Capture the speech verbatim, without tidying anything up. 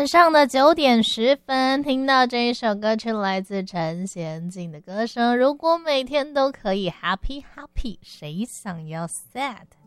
晚上的九点十分，听到这一首歌曲来自陈娴静的歌声。如果每天都可以 happy happy， 谁想要 sad？